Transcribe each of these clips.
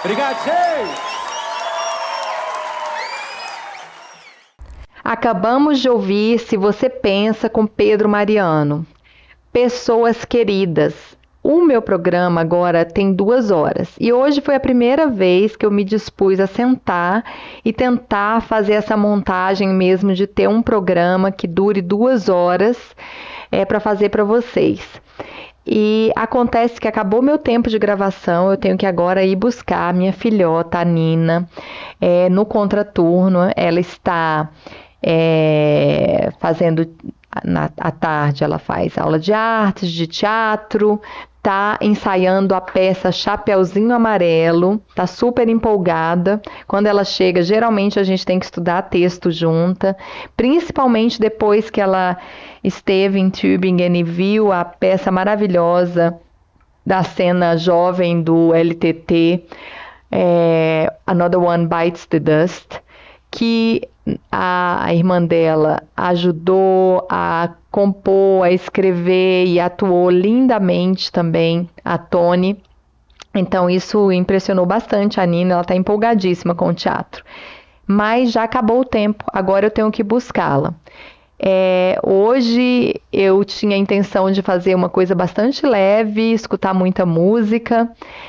Obrigado, gente! Acabamos de ouvir Se Você Pensa com Pedro Mariano. Pessoas queridas, o meu programa agora tem 2 horas e hoje foi a primeira vez que eu me dispus a sentar e tentar fazer essa montagem mesmo de ter um programa que dure 2 horas para fazer para vocês. E acontece que acabou meu tempo de gravação, eu tenho que agora ir buscar a minha filhota, a Nina, no contraturno. Ela está fazendo, à tarde ela faz aula de artes, de teatro, tá ensaiando a peça Chapeuzinho Amarelo, tá super empolgada. Quando ela chega, geralmente a gente tem que estudar texto junta, principalmente depois que ela esteve em Tübingen e viu a peça maravilhosa da cena jovem do LTT, Another One Bites the Dust, que a irmã dela ajudou a compor, a escrever e atuou lindamente também, a Toni. Então isso impressionou bastante a Nina, ela está empolgadíssima com o teatro. Mas já acabou o tempo, agora eu tenho que buscá-la. Hoje eu tinha a intenção de fazer uma coisa bastante leve, escutar muita música,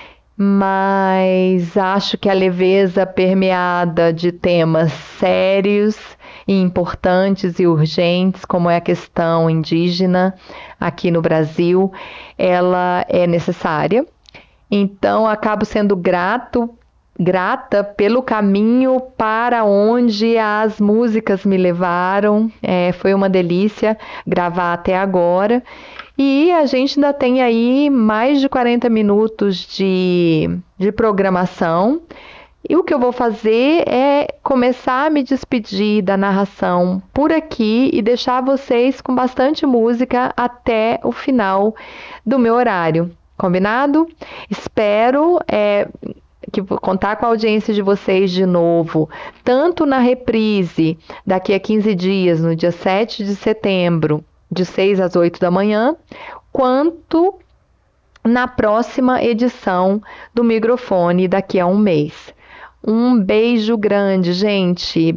mas acho que a leveza permeada de temas sérios e importantes e urgentes, como é a questão indígena aqui no Brasil, ela é necessária. Então, acabo sendo grata pelo caminho para onde as músicas me levaram. Foi uma delícia gravar até agora. E a gente ainda tem aí mais de 40 minutos de programação. E o que eu vou fazer é começar a me despedir da narração por aqui e deixar vocês com bastante música até o final do meu horário. Combinado? Espero que vou contar com a audiência de vocês de novo, tanto na reprise daqui a 15 dias, no dia 7 de setembro, de 6 às 8 da manhã, quanto na próxima edição do microfone daqui a um mês. Um beijo grande, gente.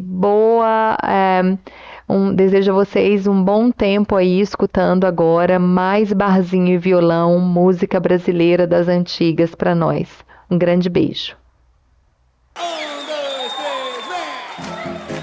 Desejo a vocês um bom tempo aí escutando agora mais barzinho e violão, música brasileira das antigas para nós. Um grande beijo.